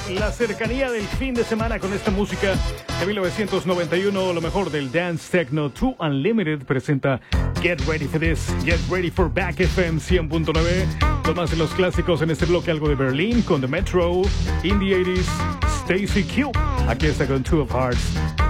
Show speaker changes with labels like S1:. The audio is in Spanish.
S1: la cercanía del fin de semana con esta música de 1991, lo mejor del Dance Techno. True Unlimited presenta Get Ready for This, Get Ready for Back FM 100.9. Lo más de los clásicos en este bloque, algo de Berlín con The Metro, In the 80s, Stacy Q. Aquí está con Two of Hearts.